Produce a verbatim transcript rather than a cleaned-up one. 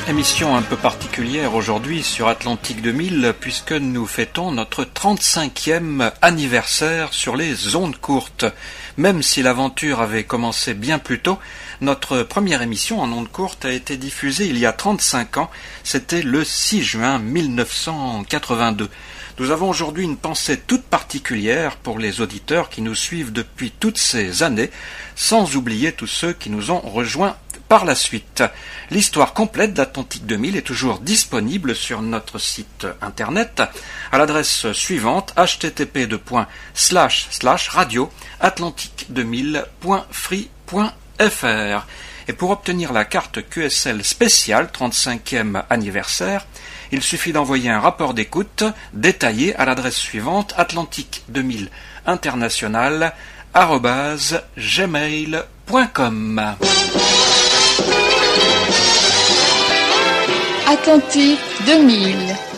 Émission un peu particulière aujourd'hui sur Atlantique deux mille puisque nous fêtons notre trente-cinquième anniversaire sur les ondes courtes. Même si l'aventure avait commencé bien plus tôt, notre première émission en ondes courtes a été diffusée il y a trente-cinq ans, c'était le six juin mille neuf cent quatre-vingt-deux. Nous avons aujourd'hui une pensée toute particulière pour les auditeurs qui nous suivent depuis toutes ces années, sans oublier tous ceux qui nous ont rejoints par la suite. L'histoire complète d'Atlantique deux mille est toujours disponible sur notre site internet à l'adresse suivante h t t p deux points slash slash radio atlantique deux mille point free point f r. Et pour obtenir la carte Q S L spéciale trente-cinquième anniversaire, il suffit d'envoyer un rapport d'écoute détaillé à l'adresse suivante atlantique deux mille international arobase gmail point com. Atlantique deux mille.